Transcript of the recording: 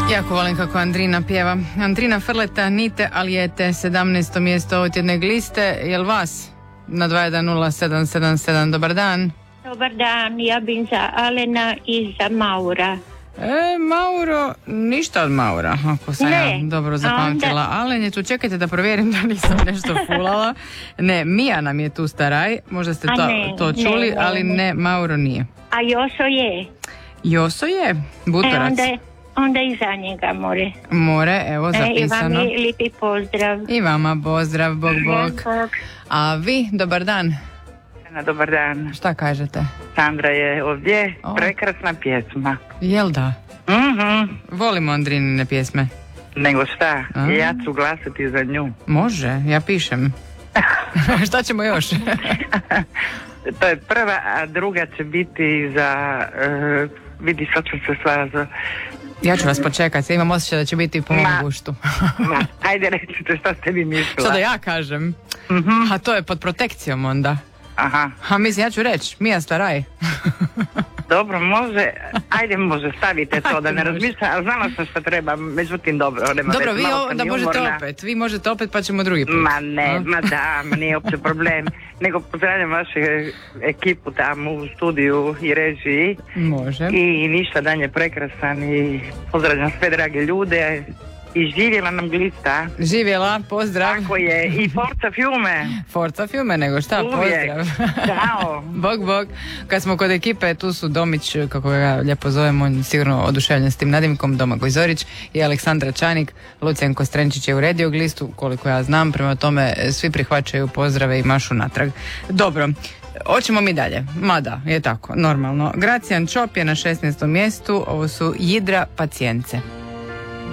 Jako volim kako Andrina pjeva. Andrina Frleta, Nite Alijete, 17. mjesto ovoj tjedne liste. Jel vas? Na 210777. Dobar dan. Dobar dan, ja bih za Alena i za Maura. Mauro, ništa od Maura, ako sam ja dobro zapamtila. Onda... Alen je tu, čekajte da provjerim da nisam nešto fulala. Ne, Mija nam je tu staraj, možda ste to čuli, ali ne, Mauro nije. A Joso je? Joso je, Butorac. Onda i za njega more, evo zapisano. I vam lijepi pozdrav. I vama pozdrav, bog. A vi, dobar dan. Dobar dan. Šta kažete? Sandra je ovdje, prekrasna pjesma. Jel da? Mhm. Volimo Andrinine pjesme. Nego šta, ja ću glasati za nju. Može, ja pišem. Šta ćemo još? To je prva, a druga će biti za... vidi, sad ću se sva... Ja ću vas počekati, imam osjećaj da će biti po mom guštu. Ajde, recite šta ste vi mislila. Što da ja kažem? A to je pod protekcijom onda. Aha. A mislim, ja ću reći, Mija Staraj. Dobro, može, ajde može, stavite to, da ne razmišljam, ali znala sam što treba, međutim dobro. Dobro, vi onda možete opet, pa ćemo drugi put. Nije uopće problem, nego pozdravljam vašu ekipu tamo u studiju i režiji. Može. I ništa, dan je prekrasan i pozdravljam sve drage ljude. I živjela nam glista. Živjela, pozdrav. Tako je, i forza fiume. Forza fiume, nego šta, pozdrav. Ćao. Bog. Kad smo kod ekipe, tu su Domić, kako ga lijepo zovemo, on sigurno oduševljen s tim nadimkom, Domagoj Zorić i Aleksandra Čanik. Lucijan Kostrenčić je uredio glistu, koliko ja znam, prema tome svi prihvaćaju pozdrave i mašu natrag. Dobro. Hoćemo mi dalje, mada je tako, normalno. Gracijan Čop je na 16. mjestu, ovo su Jidra Pacijence.